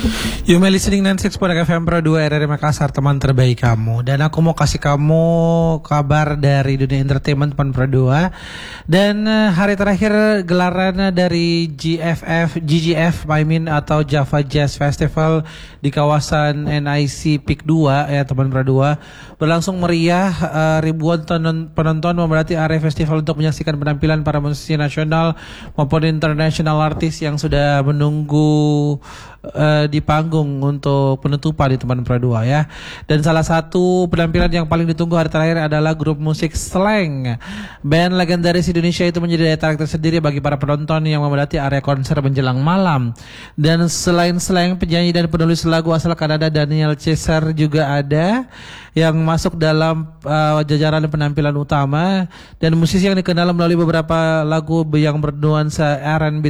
You may listening 96.1 FM Pro 2 RRI Makassar, teman terbaik kamu. Dan aku mau kasih kamu kabar dari dunia entertainment teman Pro 2. Dan hari terakhir gelaran dari GGF atau Java Jazz Festival di kawasan NIC Peak 2 ya teman Pro 2 berlangsung meriah. Ribuan penonton memadati area festival untuk menyaksikan penampilan para musisi nasional maupun international artis yang sudah menunggu di panggung untuk penutupan di teman Pro 2 ya. Dan salah satu penampilan yang paling ditunggu hari terakhir adalah grup musik Slank. Band legendaris Indonesia itu menjadi daya tarik tersendiri bagi para penonton yang memadati area konser menjelang malam. Dan selain Slank, penyanyi dan penulis lagu asal Kanada Daniel Caesar juga ada yang masuk dalam jajaran penampilan utama. Dan musisi yang dikenal melalui beberapa lagu yang bernuansa R&B